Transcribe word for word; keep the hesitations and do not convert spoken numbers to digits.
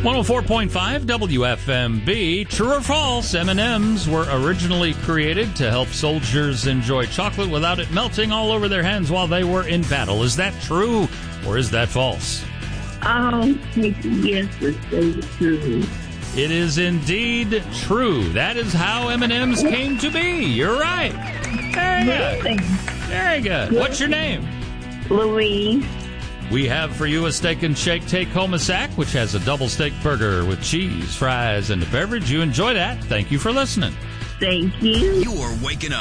one oh four point five W F M B. True or false, M and M's were originally created to help soldiers enjoy chocolate without it melting all over their hands while they were in battle. Is that true or is that false? I'll take a guess and say it's true. It is indeed true. That is how M and M's came to be. You're right. Very good. Very good. What's your name? Louise. We have for you a Steak and Shake take-home a sack, which has a double steak burger with cheese, fries, and a beverage. You enjoy that. Thank you for listening. Thank you. You're waking up.